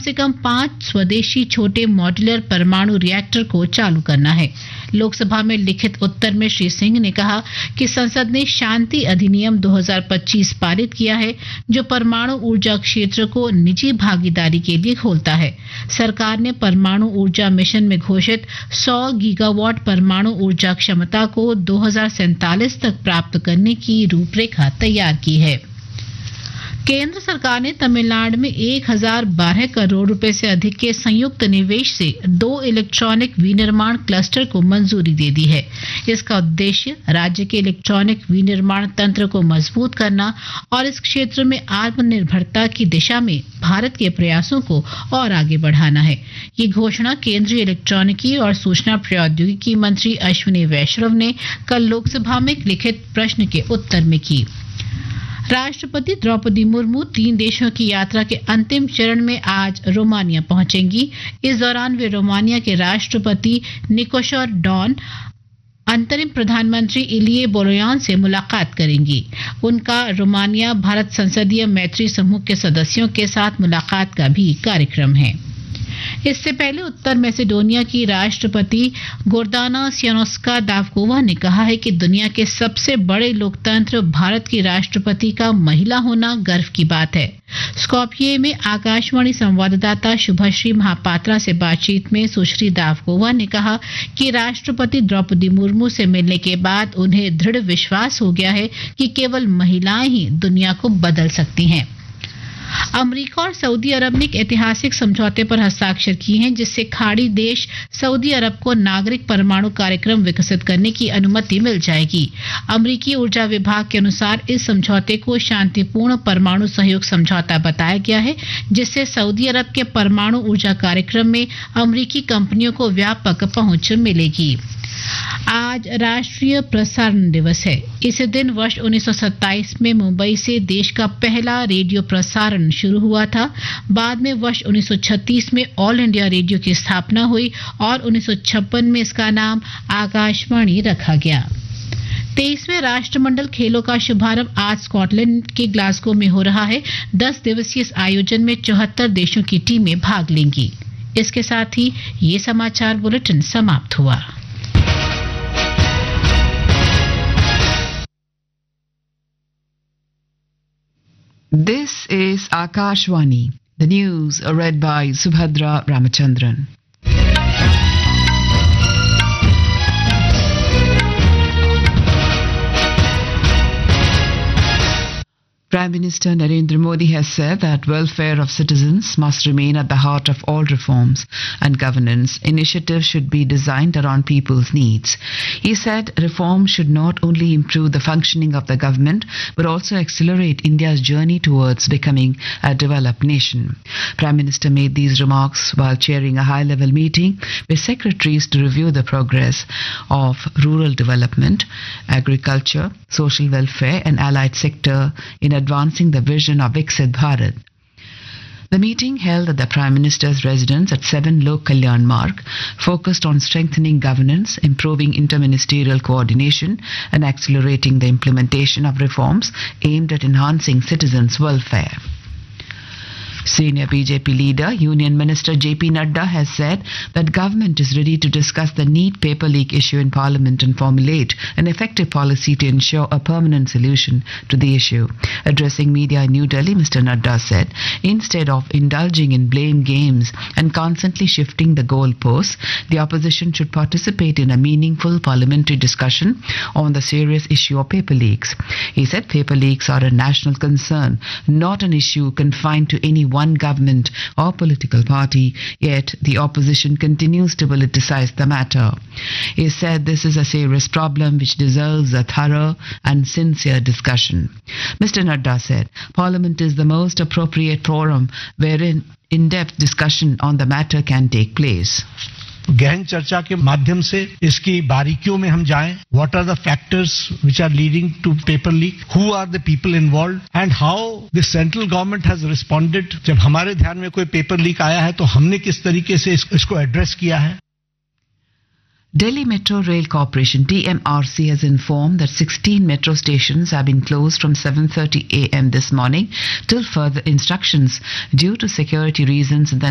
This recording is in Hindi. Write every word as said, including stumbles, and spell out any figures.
से कम पांच स्वदेशी छोटे मॉड्यूलर परमाणु रिएक्टर को चालू करना है। लोकसभा में लिखित उत्तर में श्री सिंह ने कहा कि संसद ने शांति अधिनियम दो हज़ार पच्चीस पारित किया है, जो परमाणु ऊर्जा क्षेत्र को निजी भागीदारी के लिए खोलता है। सरकार ने परमाणु ऊर्जा मिशन में घोषित सौ गीगावाट परमाणु ऊर्जा क्षमता को दो हज़ार सैंतालीस तक प्राप्त करने की रूपरेखा तैयार की है। केंद्र सरकार ने तमिलनाडु में एक हज़ार बारह करोड़ रुपए से अधिक के संयुक्त निवेश से दो इलेक्ट्रॉनिक विनिर्माण क्लस्टर को मंजूरी दे दी है। इसका उद्देश्य राज्य के इलेक्ट्रॉनिक विनिर्माण तंत्र को मजबूत करना और इस क्षेत्र में आत्मनिर्भरता की दिशा में भारत के प्रयासों को और आगे बढ़ाना है। ये घोषणा केंद्रीय इलेक्ट्रॉनिकी और सूचना प्रौद्योगिकी मंत्री अश्विनी वैष्णव ने कल लोकसभा में एक लिखित प्रश्न के उत्तर में की। राष्ट्रपति द्रौपदी मुर्मू तीन देशों की यात्रा के अंतिम चरण में आज रोमानिया पहुंचेंगी। इस दौरान वे रोमानिया के राष्ट्रपति निकोशर डॉन, अंतरिम प्रधानमंत्री इलिये बोलोयान से मुलाकात करेंगी। उनका रोमानिया भारत संसदीय मैत्री समूह के सदस्यों के साथ मुलाकात का भी कार्यक्रम है। इससे पहले उत्तर मैसेडोनिया की राष्ट्रपति गोर्दाना सियानोस्का दावकोवा ने कहा है कि दुनिया के सबसे बड़े लोकतंत्र भारत की राष्ट्रपति का महिला होना गर्व की बात है। स्कॉपिये में आकाशवाणी संवाददाता शुभश्री महापात्रा से बातचीत में सुश्री दावकोवा ने कहा कि राष्ट्रपति द्रौपदी मुर्मू से मिलने के बाद उन्हें दृढ़ विश्वास हो गया है कि केवल महिलाएं ही दुनिया को बदल सकती हैं। अमेरिका और सऊदी अरब ने एक ऐतिहासिक समझौते पर हस्ताक्षर किए हैं, जिससे खाड़ी देश सऊदी अरब को नागरिक परमाणु कार्यक्रम विकसित करने की अनुमति मिल जाएगी। अमेरिकी ऊर्जा विभाग के अनुसार इस समझौते को शांतिपूर्ण परमाणु सहयोग समझौता बताया गया है, जिससे सऊदी अरब के परमाणु ऊर्जा कार्यक्रम में अमेरिकी कंपनियों को व्यापक पहुंच मिलेगी। आज राष्ट्रीय प्रसारण दिवस है। इसी दिन वर्ष उन्नीस सौ सत्ताईस में मुंबई से देश का पहला रेडियो प्रसारण शुरू हुआ था। बाद में वर्ष उन्नीस सौ छत्तीस में ऑल इंडिया रेडियो की स्थापना हुई और उन्नीस सौ छप्पन में इसका नाम आकाशवाणी रखा गया। तेईसवें राष्ट्रमंडल खेलों का शुभारंभ आज स्कॉटलैंड के ग्लासगो में हो रहा है। दस दिवसीय इस आयोजन में चौहत्तर देशों की टीमें भाग लेंगी। इसके साथ ही ये समाचार बुलेटिन समाप्त हुआ। This is Akashwani. The news are read by Subhadra Ramachandran. Prime Minister Narendra Modi has said that welfare of citizens must remain at the heart of all reforms and governance. Initiatives should be designed around people's needs. He said reform should not only improve the functioning of the government but also accelerate India's journey towards becoming a developed nation. Prime Minister made these remarks while chairing a high-level meeting with secretaries to review the progress of rural development, agriculture, social welfare and allied sector in advancing the vision of Viksit Bharat. The meeting, held at the Prime Minister's residence at seven Lok Kalyan Marg, focused on strengthening governance, improving interministerial coordination and accelerating the implementation of reforms aimed at enhancing citizens' welfare. Senior B J P leader, Union Minister J P Nadda has said that government is ready to discuss the NEET paper leak issue in Parliament and formulate an effective policy to ensure a permanent solution to the issue. Addressing media in New Delhi, Mister Nadda said, instead of indulging in blame games and constantly shifting the goalposts, the opposition should participate in a meaningful parliamentary discussion on the serious issue of paper leaks. He said paper leaks are a national concern, not an issue confined to any one government or political party, yet the opposition continues to politicize the matter. He said this is a serious problem which deserves a thorough and sincere discussion. Mister Nadda said Parliament is the most appropriate forum wherein in-depth discussion on the matter can take place. गहन चर्चा के माध्यम से इसकी बारीकियों में हम जाएं. What are the factors which are leading to paper leak? Who are the people involved? And how the central government has responded? जब हमारे ध्यान में कोई पेपर लीक आया है तो हमने किस तरीके से इसको एड्रेस किया है? Delhi Metro Rail Corporation D M R C has informed that sixteen metro stations have been closed from seven thirty a m this morning till further instructions due to security reasons in the